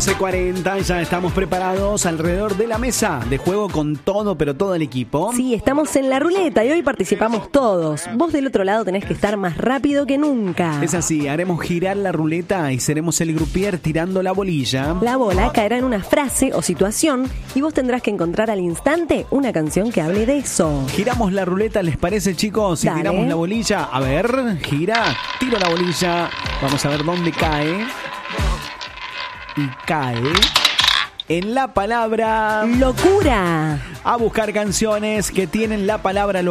11:40, ya estamos preparados alrededor de la mesa de juego con todo, pero todo el equipo. Sí, estamos en la ruleta y hoy participamos todos. Vos del otro lado tenés que estar más rápido que nunca. Es así, haremos girar la ruleta y seremos el grupier tirando la bolilla. La bola caerá en una frase o situación y vos tendrás que encontrar al instante una canción que hable de eso. Giramos la ruleta, ¿les parece, chicos? Y Dale. tiramos la bolilla. A ver, gira, tiro la bolilla. Vamos a ver dónde cae. Y cae en la palabra ¡Locura! a buscar canciones que tienen la palabra